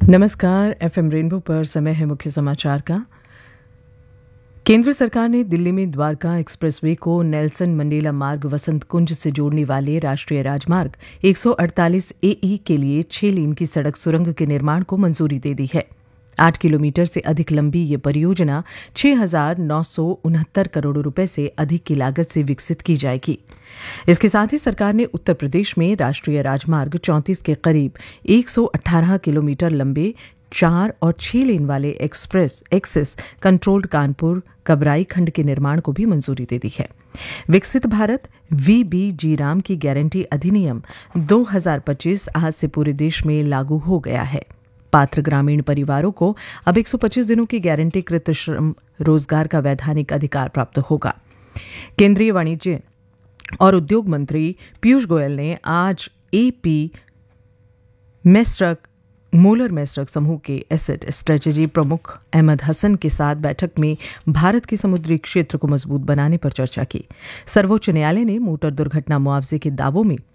नमस्कार। FM rainbow पर समय है मुख्य समाचार का। केंद्र सरकार ने दिल्ली में द्वारका एक्सप्रेसवे को नेल्सन मंडेला मार्ग वसंत कुंज से जोड़ने वाले राष्ट्रीय राजमार्ग 148 AE के लिए 6 लेन की सड़क सुरंग के निर्माण को मंजूरी दे दी है। 8 किलोमीटर से अधिक लंबी ये परियोजना 6,969 करोड़ रुपए से अधिक की लागत से विकसित की जाएगी। इसके साथ ही सरकार ने उत्तर प्रदेश में राष्ट्रीय राजमार्ग 34 के करीब 118 किलोमीटर लंबे 4 और 6 लेन वाले एक्सेस कंट्रोल्ड कानपुर कबराई खंड के निर्माण को भी मंजूरी दे दी है। विकसित भारत VBG राम की गारंटी अधिनियम 2025 आज से पूरे देश में लागू हो गया है। पात्र ग्रामीण परिवारों को अब 125 दिनों की गारंटीकृत श्रम रोजगार का वैधानिक अधिकार प्राप्त होगा। केंद्रीय वाणिज्य और उद्योग मंत्री पीयूष गोयल ने आज AP मूलर मैस्ट्रक समूह के एसेट स्ट्रेटेजी प्रमुख अहमद हसन के साथ बैठक में भारत के समुद्री क्षेत्र को मजबूत बनाने पर चर्चा की। सर्वोच्च न्यायालय ने मोटर दुर्घटना मुआवजे के दावों में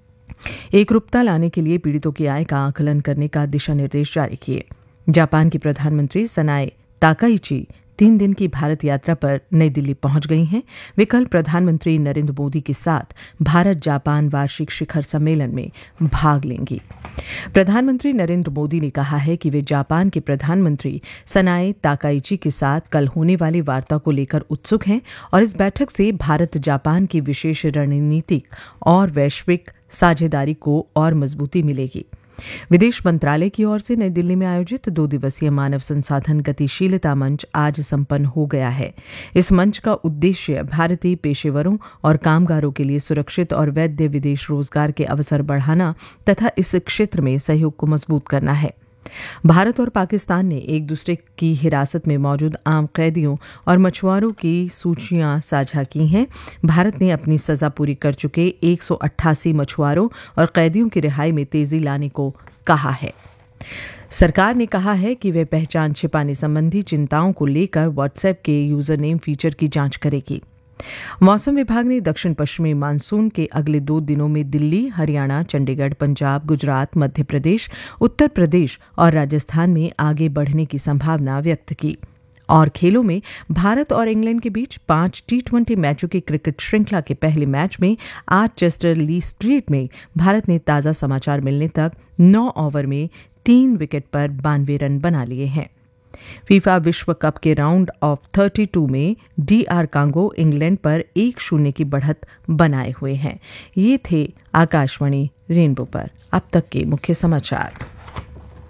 एकरूपता लाने के लिए पीड़ितों की आय का आकलन करने का दिशा निर्देश जारी किए। जापान की प्रधानमंत्री सनाए ताकाइची 3 दिन की भारत यात्रा पर नई दिल्ली पहुंच गई हैं। वे कल प्रधानमंत्री नरेंद्र मोदी के साथ भारत जापान वार्षिक शिखर सम्मेलन में भाग लेंगी। प्रधानमंत्री नरेंद्र मोदी ने कहा है कि वे जापान के प्रधानमंत्री सनाए ताकाइची के साथ कल होने वाली वार्ता को लेकर उत्सुक हैं और इस बैठक से भारत जापान की विशेष रणनीतिक और वैश्विक साझेदारी को और मजबूती मिलेगी। विदेश मंत्रालय की ओर से नई दिल्ली में आयोजित 2 दिवसीय मानव संसाधन गतिशीलता मंच आज संपन्न हो गया है। इस मंच का उद्देश्य भारतीय पेशेवरों और कामगारों के लिए सुरक्षित और वैध विदेश रोजगार के अवसर बढ़ाना तथा इस क्षेत्र में सहयोग को मजबूत करना है। भारत और पाकिस्तान ने एक दूसरे की हिरासत में मौजूद आम कैदियों और मछुआरों की सूचियां साझा की हैं। भारत ने अपनी सजा पूरी कर चुके 188 मछुआरों और कैदियों की रिहाई में तेजी लाने को कहा है। सरकार ने कहा है कि वह पहचान छिपाने संबंधी चिंताओं को लेकर व्हाट्सएप के यूजर नेम फीचर की जांच करेगी। मौसम विभाग ने दक्षिण पश्चिमी मानसून के अगले 2 दिनों में दिल्ली, हरियाणा, चंडीगढ़, पंजाब, गुजरात, मध्य प्रदेश, उत्तर प्रदेश और राजस्थान में आगे बढ़ने की संभावना व्यक्त की। और खेलों में भारत और इंग्लैंड के बीच 5 T20 मैचों की क्रिकेट श्रृंखला के पहले मैच में आज चेस्टर ली स्ट्रीट में भारत ने ताज़ा समाचार मिलने तक 9 ओवर में 3 विकेट पर 92 रन बना लिए हैं। फीफा विश्व कप के राउंड ऑफ 32 में DR कांगो इंग्लैंड पर 1-0 की बढ़त बनाए हुए हैं। ये थे आकाशवाणी रेनबो पर अब तक के मुख्य समाचार।